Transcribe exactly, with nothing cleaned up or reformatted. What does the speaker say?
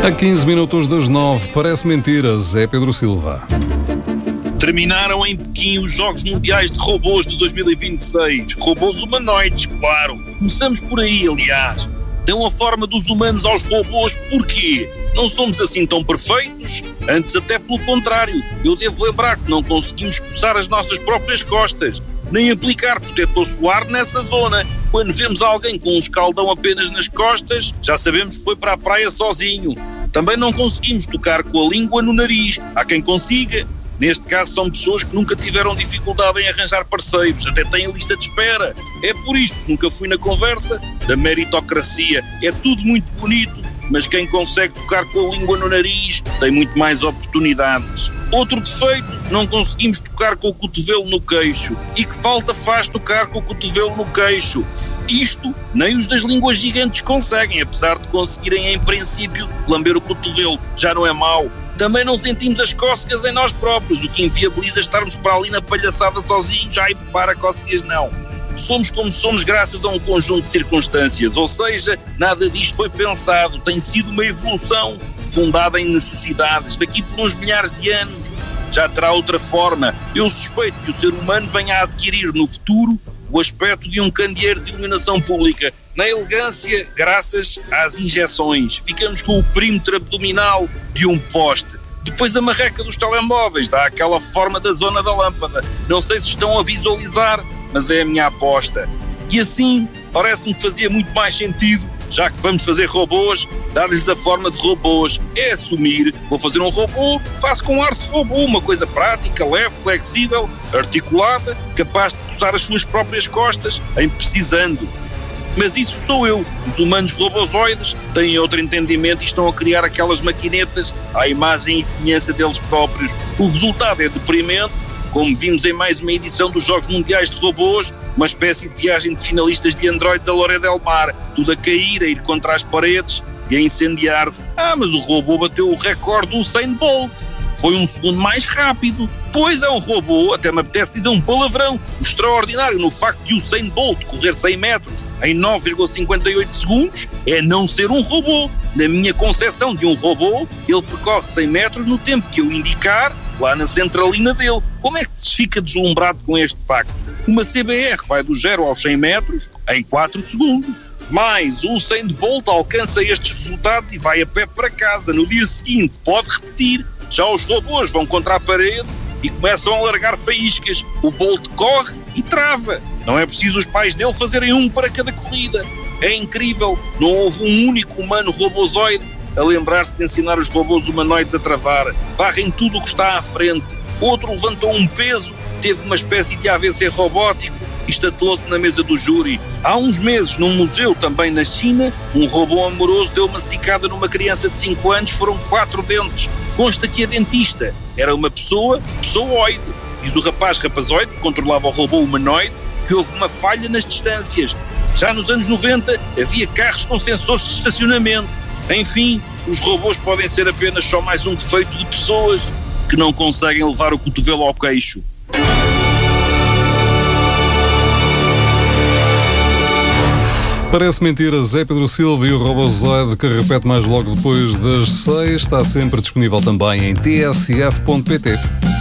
A quinze minutos das nove, parece mentira, Zé Pedro Silva. Terminaram em Pequim os Jogos Mundiais de Robôs de dois mil e vinte e seis. Robôs humanoides, claro. Começamos por aí, aliás. Dão a forma dos humanos aos robôs, porquê? Não somos assim tão perfeitos? Antes, até pelo contrário. Eu devo lembrar que não conseguimos coçar as nossas próprias costas, nem aplicar protetor solar nessa zona. Quando vemos alguém com um escaldão apenas nas costas, já sabemos que foi para a praia sozinho. Também não conseguimos tocar com a língua no nariz. Há quem consiga. Neste caso são pessoas que nunca tiveram dificuldade em arranjar parceiros, até têm lista de espera. É por isto que nunca fui na conversa da meritocracia. É tudo muito bonito, mas quem consegue tocar com a língua no nariz tem muito mais oportunidades. Outro defeito, não conseguimos tocar com o cotovelo no queixo. E que falta faz tocar com o cotovelo no queixo? Isto nem os das línguas gigantes conseguem, apesar de conseguirem em princípio lamber o cotovelo. Já não é mau. Também não sentimos as cócegas em nós próprios, o que inviabiliza estarmos para ali na palhaçada sozinhos, ai, para cócegas não. Somos como somos graças a um conjunto de circunstâncias, ou seja, nada disto foi pensado, tem sido uma evolução fundada em necessidades. Daqui por uns milhares de anos já terá outra forma. Eu suspeito que o ser humano venha a adquirir no futuro o aspecto de um candeeiro de iluminação pública, na elegância graças às injeções. Ficamos com o perímetro abdominal de um poste. Depois a marreca dos telemóveis dá aquela forma da zona da lâmpada. Não sei se estão a visualizar, mas é a minha aposta. E assim, parece-me que fazia muito mais sentido, já que vamos fazer robôs, dar-lhes a forma de robôs. É assumir, vou fazer um robô, faço com ar de robô, uma coisa prática, leve, flexível, articulada, capaz de coçar as suas próprias costas, em precisando. Mas isso sou eu. Os humanos robozoides têm outro entendimento e estão a criar aquelas maquinetas à imagem e semelhança deles próprios. O resultado é deprimente, como vimos em mais uma edição dos Jogos Mundiais de Robôs, uma espécie de viagem de finalistas de androides a Lloret del Mar, tudo a cair, a ir contra as paredes e a incendiar-se. Ah, mas o robô bateu o recorde do Usain Bolt. Foi um segundo mais rápido. Pois é um robô, até me apetece dizer um palavrão. O extraordinário no facto de Usain Bolt correr cem metros em nove vírgula cinquenta e oito segundos é não ser um robô. Na minha concepção de um robô, ele percorre cem metros no tempo que eu indicar, lá na centralina dele. Como é que se fica deslumbrado com este facto? Uma C B R vai do zero aos cem metros em quatro segundos. Mas o Usain Bolt alcança estes resultados e vai a pé para casa. No dia seguinte pode repetir. Já os robôs vão contra a parede e começam a largar faíscas. O Bolt corre e trava. Não é preciso os pais dele fazerem um para cada corrida. É incrível. Não houve um único humano robozoide a lembrar-se de ensinar os robôs humanoides a travar. Barrem tudo o que está à frente. Outro levantou um peso, teve uma espécie de A V C robótico e estatelou-se na mesa do júri. Há uns meses, num museu também na China, um robô amoroso deu uma esticada numa criança de cinco anos, foram quatro dentes. Consta que a dentista era uma pessoa, pessooide. Diz o rapaz rapazoide, que controlava o robô humanoide, que houve uma falha nas distâncias. Já nos anos noventa havia carros com sensores de estacionamento. Enfim, os robôs podem ser apenas só mais um defeito de pessoas que não conseguem levar o cotovelo ao queixo. Parece mentira, Zé Pedro Silva e o Robozoide, que repete mais logo depois das seis, está sempre disponível também em t s f ponto p t.